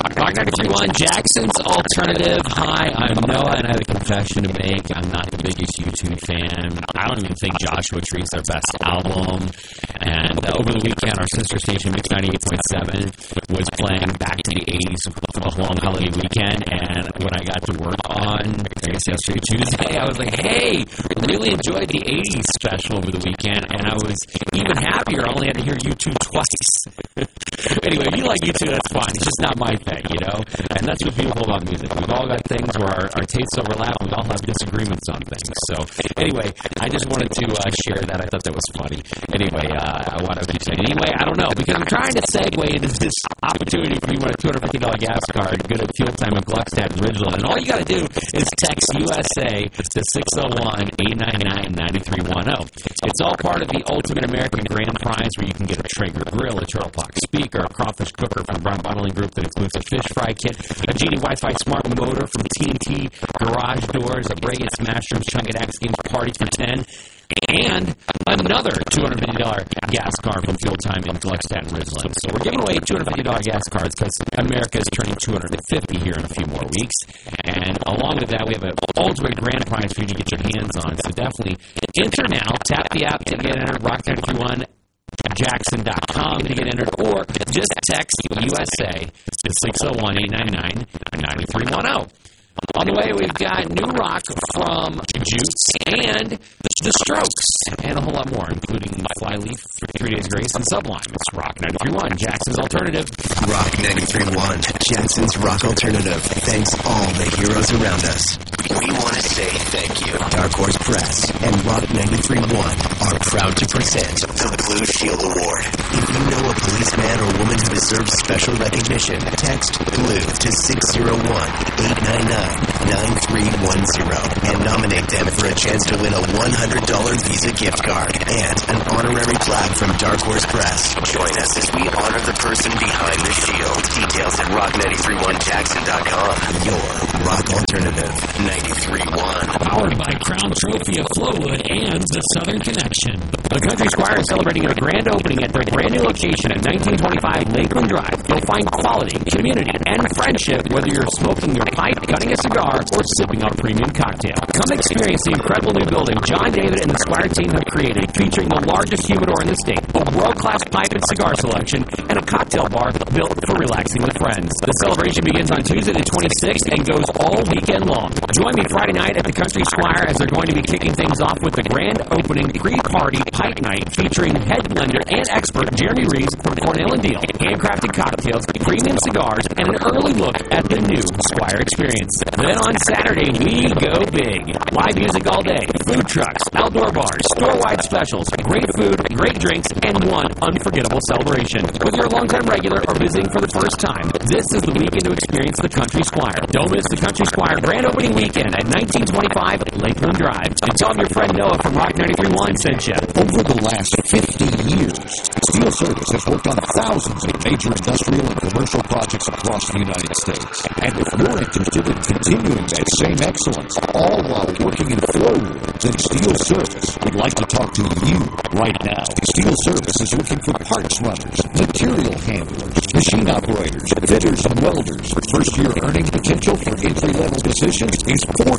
Rock 93.1, Jackson's Alternative. Hi, I'm Noah, and I have a confession to make. I'm not the biggest YouTube fan. I don't even think Joshua Tree's their best album. And over the weekend, our sister station, Mix 98.7, was playing back to the 80s for the long holiday weekend. And when I got to work on, I guess yesterday, Tuesday, I was like, hey, really enjoyed the 80s special over the weekend. And I was even happier. I only had to hear U2 twice. Anyway, if you like U2, that's fine. It's just not my thing, you know? And that's what's beautiful about music. We've all got things where our tastes overlap. We all have disagreements on things. So, anyway, I just wanted to share that. I thought that was funny. Anyway, I want to keep saying, anyway, I don't know, because I'm trying to segue into this opportunity for you to win a $250 gas card, good at Fuel Time in Gluckstadt and Ridgeland. And all you got to do is text USA to 601-899-9310. It's all part of the Ultimate American Grand Prize, where you can get a Traeger grill, a Turtle Box speaker, a crawfish cooker from Brown Bottling Group that includes a fish fry kit, a Genie Wi-Fi smart motor from TNT Garage Doors, a Bray & Smash Room Chunk at X Games Party for 10, and another $250 gas card from Fuel Time in Gluckstadt and Ridgeland. So we're giving away $250 gas cards because America is turning 250 here in a few more weeks. And along with that, we have an ultimate grand prize for you to get your hands on. So definitely enter now. Tap the app to get entered. Rock 931. Jackson.com to get entered, or just text USA to 601-899-9310. On the way, we've got new rock from Juice and The Strokes, and a whole lot more, including Flyleaf, 3 Days Grace, and Sublime. It's Rock 93.1, Jackson's Alternative. Rock 93.1, Jackson's Rock Alternative. Thanks all the heroes around us. We want to say thank you. Dark Horse Press and Rock 93.1 are proud to present the Blue Shield Award. If you know a policeman or woman who deserves special recognition, text BLUE to 601-899-9310 and nominate them for a chance to win a $100 Visa gift card and an honorary plaque from Dark Horse Press. Join us as we honor the person behind the shield. Details at rock931jackson.com. Your Rock Alternative 93.1. Powered by Crown Trophy of Flowwood and the Southern Connection. The Country Squire is celebrating a grand opening at their brand new location at 1925 Lakeland Drive. You'll find quality, community, and friendship whether you're smoking your pipe, cutting a cigar, or sipping on a premium cocktail. Come experience the incredible new building John David and the Squire team have created, featuring the largest humidor in the state, a world-class pipe and cigar selection, and a cocktail bar built for relaxing with friends. The celebration begins on Tuesday the 26th and goes all weekend long. Join me Friday night at the Country Squire as they're going to be kicking things off with the grand opening pre-party pipe night featuring head blender and expert Jeremy Reeves from Cornell and Deal, handcrafted cocktails, premium cigars, and an early look at the new Squire experience. Then on Saturday, we go big. Live music all day, food trucks, outdoor bars, store-wide specials, great food, great drinks, and one unforgettable celebration. Whether you're a long-time regular or visiting for the first time, this is the weekend to experience the Country Squire. Don't miss the Country Squire grand opening weekend at 1925 Lakeland Drive. And tell them your friend Noah from Rock 93.1 sent you. Over the last 50 years, Steel Service has worked on thousands of major industrial and commercial projects across the United States. And if you're interested in continuing that same excellence, all while working in Flowwood, then Steel Service would like to talk to you right now. Steel Service is looking for parts runners, material handlers, machine operators, fitters, and welders. First-year earning potential for entry-level positions is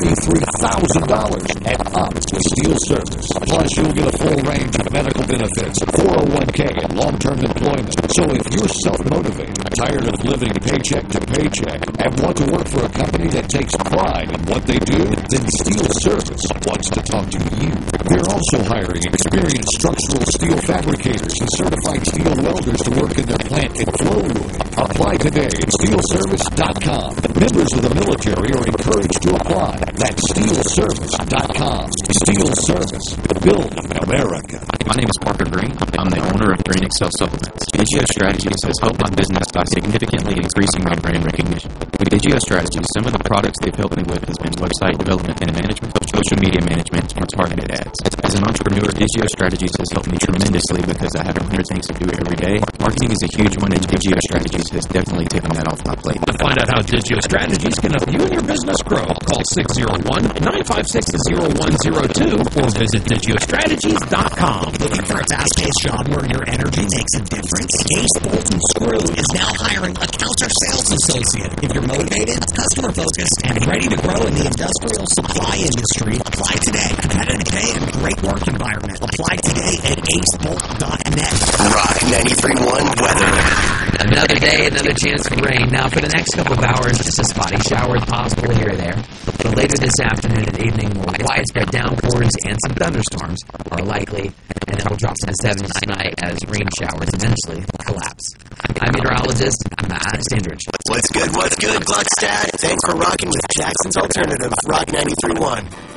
$43,000 and up with Steel Service. Plus, you'll get a full range of medical benefits, 401k, and long-term employment. So if you're self-motivated, tired of living paycheck to paycheck, and want to work for a company that takes pride in what they do, then Steel Service wants to talk to you. They're also hiring experienced structural steel fabricators and certified steel welders to work in their plant in Flowwood. Apply today at steelservice.com. Members of the military are encouraged to apply. That's steelservice.com. Steel Service. Building America. My name is Parker Green. I'm the owner of Green Excel Supplements. Digio Strategies has helped my business by significantly increasing my brand recognition. With Digio Strategies, some of the products they've helped me with has been website development and management, social media management, and targeted ads. As an entrepreneur, Digio Strategies has helped me tremendously because I have 100 things to do every day. Marketing is a huge one, and Digio Strategies has definitely taken that off my plate. To find out how Digio Strategies can help you and your business grow, call 601-956-0102 or visit digiostrategies.com. Looking for a fast-paced job where your energy makes a difference? Ace Bolt & Screw is now hiring accounts or sales associate. If you're motivated, customer-focused, and ready to grow in the industrial supply industry, apply today. Competitive pay and great work environment. Apply today at acebolt.net. Rock 93.1 weather. Another day, another chance for rain. Now, for the next couple of hours, just a spotty shower possible here or there. But later this afternoon and evening, more widespread downpours and some thunderstorms are likely, and it will drop to the 70s tonight as rain showers eventually collapse. I'm meteorologist Matt Standridge. What's good, Gluckstadt? Thanks for rocking with Jackson's Alternative, Rock 93.1.